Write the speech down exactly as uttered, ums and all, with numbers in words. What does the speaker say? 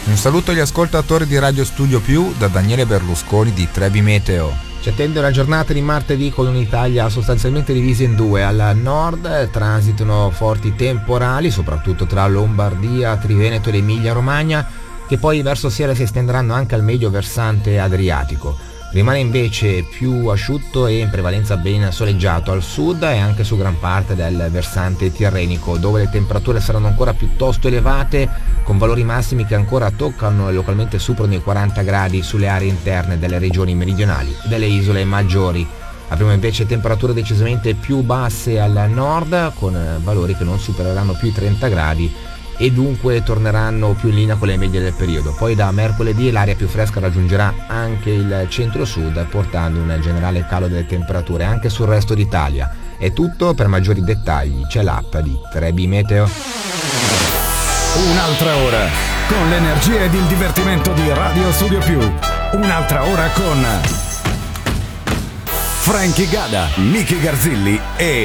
Un saluto agli ascoltatori di Radio Studio Più da Daniele Berlusconi di Trebi Meteo. Ci attende una giornata di martedì con un'Italia sostanzialmente divisa in due. Al nord transitano forti temporali, soprattutto tra Lombardia, Triveneto ed Emilia Romagna, che poi verso sera si estenderanno anche al medio versante adriatico. Rimane invece più asciutto e in prevalenza ben soleggiato al sud e anche su gran parte del versante tirrenico, dove le temperature saranno ancora piuttosto elevate, con valori massimi che ancora toccano e localmente superano i quaranta gradi sulle aree interne delle regioni meridionali e delle isole maggiori. Avremo invece temperature decisamente più basse al nord, con valori che non supereranno più i trenta gradi e dunque torneranno più in linea con le medie del periodo. Poi da mercoledì l'aria più fresca raggiungerà anche il centro-sud, portando un generale calo delle temperature anche sul resto d'Italia. È tutto, per maggiori dettagli c'è l'app di Trebi Meteo. Un'altra ora con l'energia ed il divertimento di Radio Studio Più. Un'altra ora con Frankie Gada, Nicky Garzilli e